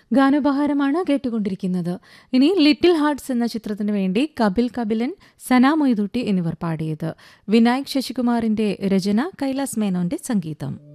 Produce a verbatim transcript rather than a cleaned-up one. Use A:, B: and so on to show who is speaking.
A: ഗാനോപഹാരമാണ് കേട്ടുകൊണ്ടിരിക്കുന്നത്. ഇനി little hearts എന്ന ചിത്രത്തിനു വേണ്ടി കപിൽ കപിലൻ, സന മൊയ്തുട്ടി എന്നിവർ പാടിയത്. വിനായക് ശശികുമാറിന്റെ രചന, കൈലാസ് മേനോന്റെ സംഗീതം.